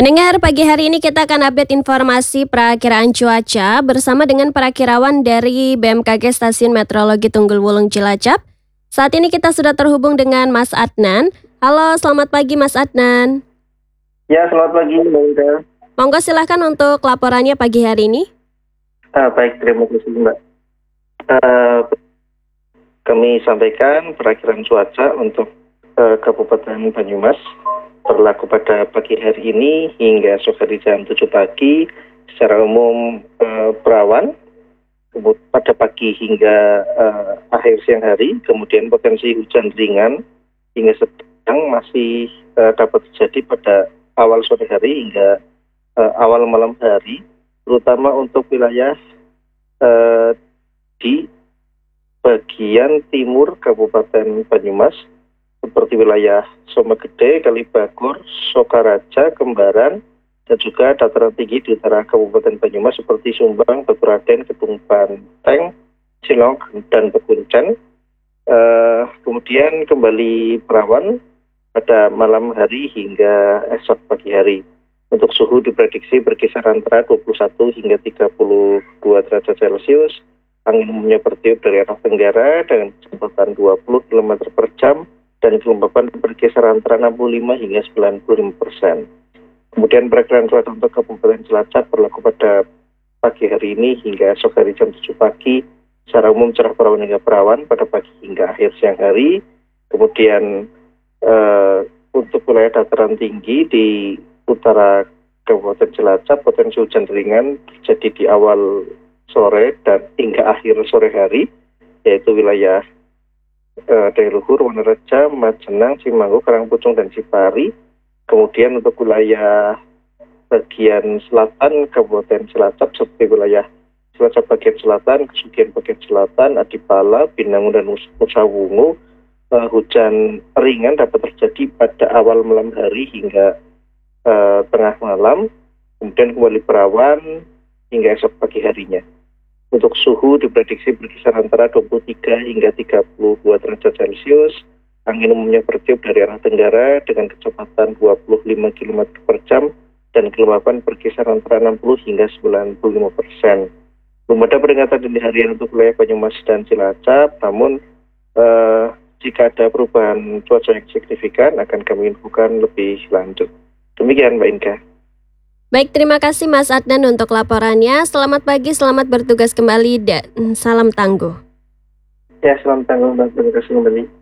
Pendengar, pagi hari ini kita akan update informasi perakiraan cuaca bersama dengan perakirawan dari BMKG Stasiun Meteorologi Tunggul Wulung Cilacap. Saat ini kita sudah terhubung dengan Mas Adnan. Halo, selamat pagi Mas Adnan. Ya, selamat pagi Mbak Inka. Monggo silahkan untuk laporannya pagi hari ini. Baik, terima kasih Mbak. Kami sampaikan perakiraan cuaca untuk Kabupaten Banyumas berlaku pada pagi hari ini hingga sore hari jam 7 pagi. Secara umum berawan pada pagi hingga akhir siang hari, kemudian potensi hujan ringan hingga sedang masih dapat terjadi pada awal sore hari hingga awal malam hari, terutama untuk wilayah di bagian timur Kabupaten Banyumas, seperti wilayah Somegede, Kalibagur, Sokaraja, Kembaran, dan juga dataran tinggi di utara Kabupaten Banyumas seperti Sumbang, Baturaden, Kedung Banteng, Cilong, dan Pekuncan. Kemudian kembali berawan pada malam hari hingga esok pagi hari. Untuk suhu diprediksi berkisar antara 21 hingga 32 derajat Celcius. Angin umumnya bertiup dari arah tenggara dengan kecepatan 20 km per jam dan kelembapan berkisar antara 65 hingga 95%. Kemudian perakiraan cuaca untuk Kabupaten Cilacap berlaku pada pagi hari ini hingga esok hari jam 7 pagi. Secara umum cerah berawan hingga berawan pada pagi hingga akhir siang hari. Kemudian untuk wilayah dataran tinggi di utara Kabupaten Cilacap, potensi hujan ringan terjadi di awal sore dan hingga akhir sore hari, yaitu wilayah Dayaluhur, Wonoreja, Majenang, Cimanggu, Karangpucung, dan Cipari. Kemudian untuk wilayah bagian selatan Kabupaten Cilacap seperti wilayah Cilacap bagian selatan, Kesugian bagian selatan, Adipala, Binangun, dan Nusa Wungu, hujan ringan dapat terjadi pada awal malam hari hingga tengah malam, kemudian kembali berawan hingga esok pagi harinya. Untuk suhu diprediksi berkisar antara 23 hingga 32 derajat Celcius. Angin umumnya bertiup dari arah tenggara dengan kecepatan 25 km per jam dan kelembapan berkisar antara 60 hingga 95%. Belum ada peringatan dini harian untuk wilayah Banyumas dan Cilacap, namun jika ada perubahan cuaca yang signifikan akan kami infokan lebih lanjut. Demikian Mbak Inka. Baik, terima kasih Mas Adnan untuk laporannya. Selamat pagi, selamat bertugas kembali dan salam tangguh. Ya, selamat tangguh Mbak. Terima kasih kembali.